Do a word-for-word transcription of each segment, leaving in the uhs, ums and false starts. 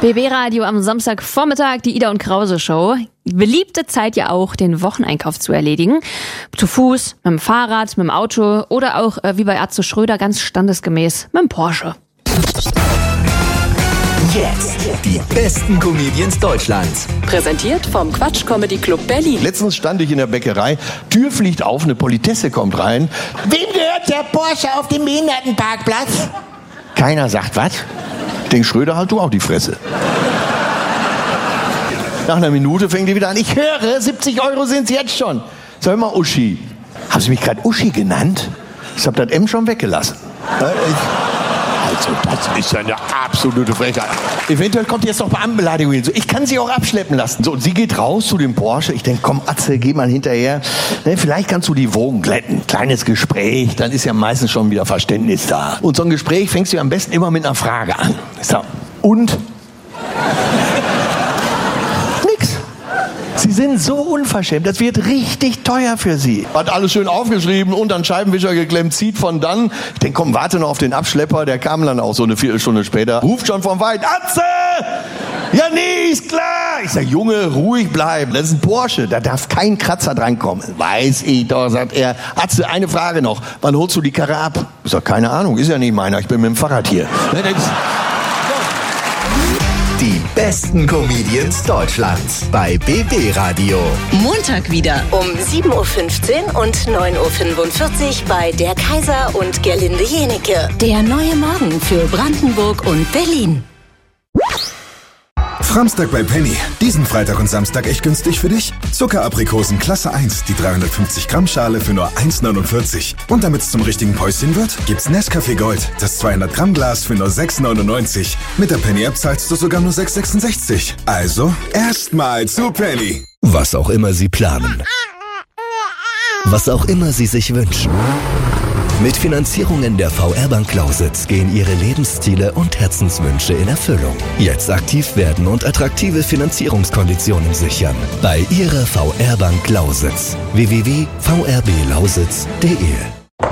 B B-Radio am Samstagvormittag, die Ida und Krause Show. Beliebte Zeit ja auch, den Wocheneinkauf zu erledigen. Zu Fuß, mit dem Fahrrad, mit dem Auto oder auch, äh, wie bei Atze Schröder, ganz standesgemäß, mit dem Porsche. Jetzt die besten Comedians Deutschlands. Präsentiert vom Quatsch Comedy Club Berlin. Letztens stand ich in der Bäckerei, Tür fliegt auf, eine Politesse kommt rein. Wem gehört der Porsche auf dem Behindertenparkplatz? Keiner sagt was. Denk Schröder, halt du auch die Fresse. Nach einer Minute fängt die wieder an. Ich höre, siebzig Euro sind es jetzt schon. Sag mal, Uschi. Haben Sie mich gerade Uschi genannt? Ich habe das M schon weggelassen. Also, das ist ja eine absolute Frechheit. Eventuell kommt jetzt noch Beamtenbeleidigung hin. So, ich kann sie auch abschleppen lassen. So, und sie geht raus zu dem Porsche. Ich denke, komm, Atze, geh mal hinterher. Ne, vielleicht kannst du die Wogen glätten. Kleines Gespräch, dann ist ja meistens schon wieder Verständnis da. Und so ein Gespräch fängst du am besten immer mit einer Frage an. So, und? Nix. Sie sind so unverschämt, das wird richtig teuer für Sie. Hat alles schön aufgeschrieben und an Scheibenwischer geklemmt, zieht von dann. Ich denke, komm, warte noch auf den Abschlepper, der kam dann auch so eine Viertelstunde später. Ruft schon vom Weit, Atze! Ja, nee, ist klar. Ich sag, Junge, ruhig bleiben, das ist ein Porsche, da darf kein Kratzer drankommen. Weiß ich doch, sagt er. Atze, eine Frage noch, wann holst du die Karre ab? Ich sag, keine Ahnung, ist ja nicht meiner, ich bin mit dem Fahrrad hier. Die besten Comedians Deutschlands bei B B-Radio. Montag wieder um sieben Uhr fünfzehn und neun Uhr fünfundvierzig bei Der Kaiser und Gerlinde Jenecke. Der neue Morgen für Brandenburg und Berlin. Framstag bei Penny. Diesen Freitag und Samstag echt günstig für dich. Zuckeraprikosen Klasse eins, die dreihundertfünfzig Gramm Schale für nur eins neunundvierzig. Und damit es zum richtigen Päuschen wird, gibt's Nescafé Gold, das zweihundert Gramm Glas für nur sechs neunundneunzig. Mit der Penny-App zahlst du sogar nur sechs sechsundsechzig. Also, erstmal zu Penny. Was auch immer Sie planen. Was auch immer Sie sich wünschen. Mit Finanzierungen der V R-Bank Lausitz gehen Ihre Lebensziele und Herzenswünsche in Erfüllung. Jetzt aktiv werden und attraktive Finanzierungskonditionen sichern. Bei Ihrer V R-Bank Lausitz. w w w punkt v r b lausitz punkt d e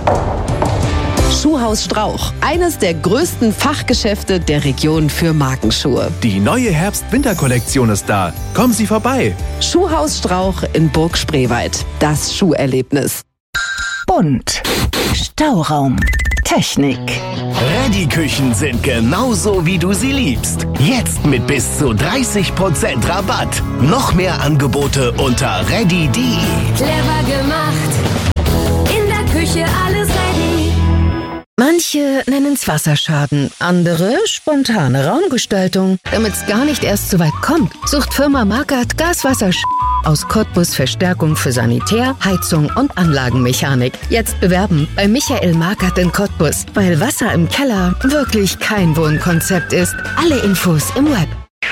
Schuhhaus Strauch, eines der größten Fachgeschäfte der Region für Markenschuhe. Die neue Herbst-Winter-Kollektion ist da. Kommen Sie vorbei. Schuhhaus Strauch in Burg Spreewald. Das Schuherlebnis. Bunt. Stauraum. Technik. Ready-Küchen sind genauso, wie du sie liebst. Jetzt mit bis zu dreißig Prozent Rabatt. Noch mehr Angebote unter ready punkt d e. Clever gemacht. In der Küche alles ready. Manche nennen's Wasserschaden, andere spontane Raumgestaltung. Damit's gar nicht erst so weit kommt, sucht Firma Markert Gaswasser aus Cottbus Verstärkung für Sanitär, Heizung und Anlagenmechanik. Jetzt bewerben bei Michael Markert in Cottbus, weil Wasser im Keller wirklich kein Wohnkonzept ist. Alle Infos im Web.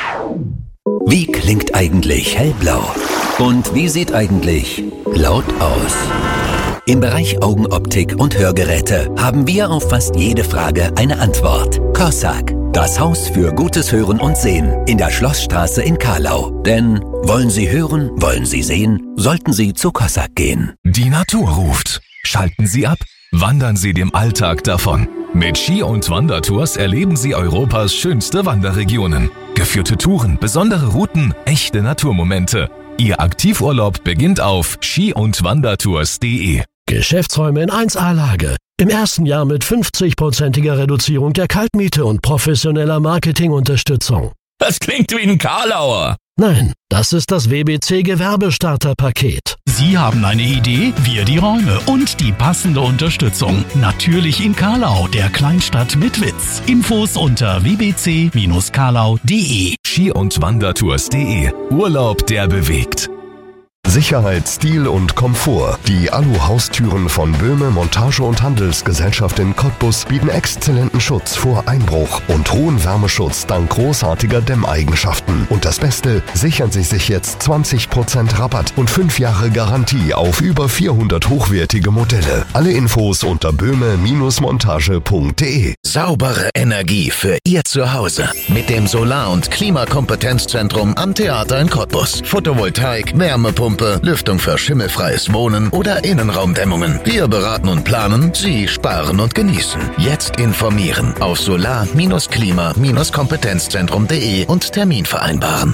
Wie klingt eigentlich hellblau? Und wie sieht eigentlich laut aus? Im Bereich Augenoptik und Hörgeräte haben wir auf fast jede Frage eine Antwort. Corsac, das Haus für gutes Hören und Sehen in der Schlossstraße in Kahlau. Denn wollen Sie hören, wollen Sie sehen, sollten Sie zu Corsac gehen. Die Natur ruft. Schalten Sie ab, wandern Sie dem Alltag davon. Mit Ski- und Wandertours erleben Sie Europas schönste Wanderregionen. Geführte Touren, besondere Routen, echte Naturmomente. Ihr Aktivurlaub beginnt auf ski und wandertours punkt d e. Geschäftsräume in eins A-Lage. Im ersten Jahr mit fünfzig-prozentiger Reduzierung der Kaltmiete und professioneller Marketingunterstützung. Das klingt wie ein Karlauer. Nein, das ist das W B C Gewerbestarterpaket. Sie haben eine Idee, wir die Räume und die passende Unterstützung. Natürlich in Kahlau, der Kleinstadt mit Witz. Infos unter w b c Bindestrich kahlau punkt d e. Ski- und Wandertours punkt d e. Urlaub, der bewegt. Sicherheit, Stil und Komfort. Die Alu-Haustüren von Böhme Montage- und Handelsgesellschaft in Cottbus bieten exzellenten Schutz vor Einbruch und hohen Wärmeschutz dank großartiger Dämmeigenschaften. Und das Beste, sichern Sie sich jetzt zwanzig Prozent Rabatt und fünf Jahre Garantie auf über vierhundert hochwertige Modelle. Alle Infos unter böhme Montage punkt d e. Saubere Energie für Ihr Zuhause. Mit dem Solar- und Klimakompetenzzentrum am Theater in Cottbus. Photovoltaik, Wärmepumpe Wärmepumpe, Lüftung für schimmelfreies Wohnen oder Innenraumdämmungen. Wir beraten und planen, Sie sparen und genießen. Jetzt informieren auf solar-klima-kompetenzzentrum punkt de und Termin vereinbaren.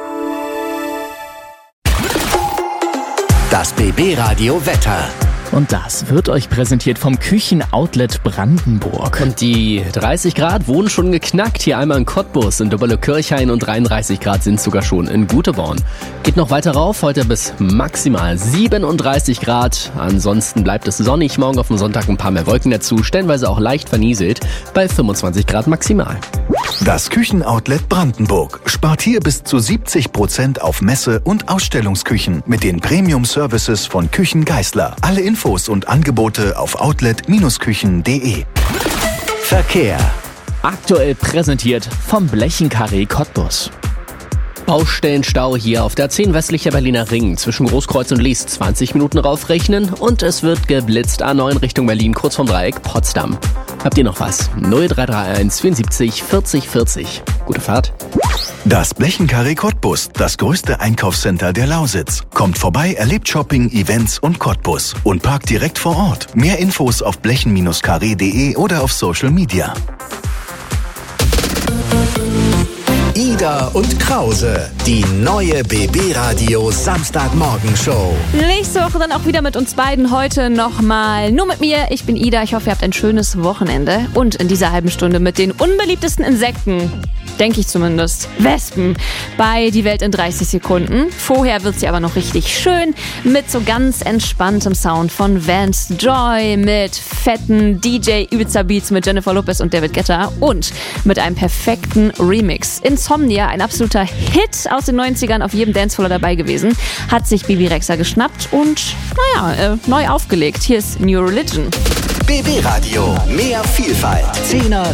Das B B-Radio Wetter. Und das wird euch präsentiert vom Küchenoutlet Brandenburg. Und die dreißig Grad wurden schon geknackt. Hier einmal in Cottbus, in Döbele-Kirchhain und dreiunddreißig Grad sind sogar schon in Guteborn. Geht noch weiter rauf, heute bis maximal siebenunddreißig Grad. Ansonsten bleibt es sonnig, morgen auf dem Sonntag ein paar mehr Wolken dazu, stellenweise auch leicht vernieselt, bei fünfundzwanzig Grad maximal. Das Küchenoutlet Brandenburg spart hier bis zu siebzig Prozent auf Messe- und Ausstellungsküchen mit den Premium-Services von Küchen Geissler. Alle Infos und Angebote auf outlet Küchen punkt de. Verkehr. Aktuell präsentiert vom Blechenkarree Cottbus. Baustellenstau hier auf der zehn westlicher Berliner Ring zwischen Großkreuz und Lies. zwanzig Minuten raufrechnen und es wird geblitzt. A neun Richtung Berlin, kurz vorm Dreieck Potsdam. Habt ihr noch was? null drei drei eins vierundsiebzig vierzig vierzig. Gute Fahrt. Das Blechenkarree Cottbus, das größte Einkaufscenter der Lausitz. Kommt vorbei, erlebt Shopping, Events und Cottbus und parkt direkt vor Ort. Mehr Infos auf blechen karree punkt de oder auf Social Media. Ida und Krause, die neue B B-Radio Samstagmorgenshow. Nächste Woche dann auch wieder mit uns beiden. Heute nochmal nur mit mir. Ich bin Ida. Ich hoffe, ihr habt ein schönes Wochenende. Und in dieser halben Stunde mit den unbeliebtesten Insekten. Denke ich zumindest. Wespen bei Die Welt in dreißig Sekunden. Vorher wird sie aber noch richtig schön mit so ganz entspanntem Sound von Vance Joy, mit fetten D J Ibiza Beats mit Jennifer Lopez und David Guetta und mit einem perfekten Remix. Insomnia, ein absoluter Hit aus den neunzigern, auf jedem Dancefloor dabei gewesen, hat sich Bibi Rexha geschnappt und, naja, äh, neu aufgelegt. Hier ist New Religion. B B-Radio, mehr Vielfalt. Zehner